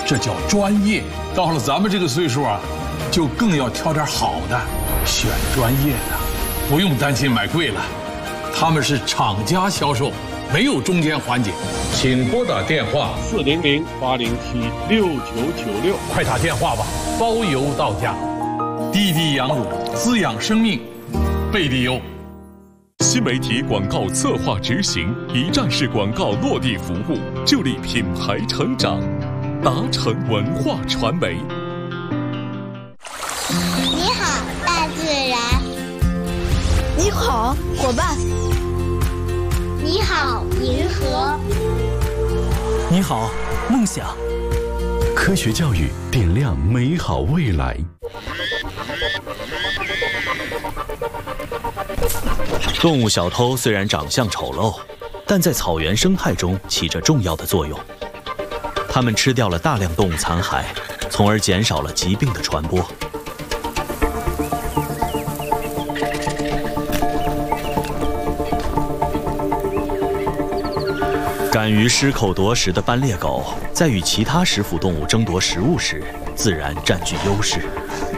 这叫专业。到了咱们这个岁数啊，就更要挑点好的，选专业的，不用担心买贵了。他们是厂家销售，没有中间环节。请拨打电话 400-807-6996， 快打电话吧，包邮到家。滴滴羊乳，滋养生命，贝蒂优。 新媒体广告策划执行，一站式广告落地服务，助力品牌成长。达成文化传媒。 你好，大自然。 你好，伙伴。 你好，银河。 你好，梦想。 科学教育点亮美好未来。 动物小偷虽然长相丑陋，但在草原生态中起着重要的作用。它们吃掉了大量动物残骸，从而减少了疾病的传播。敢于狮口夺食的斑鬣狗，在与其他食腐动物争夺食物时，自然占据优势。